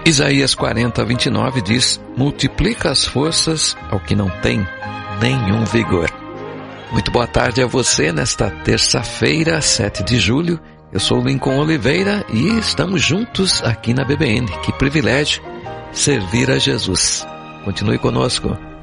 Isaías 40:29 diz: multiplica as forças ao que não tem nenhum vigor. Muito boa tarde a você nesta terça-feira, 7 de julho. Eu sou Lincoln Oliveira e estamos juntos aqui na BBN. Que privilégio servir a Jesus. Continue conosco.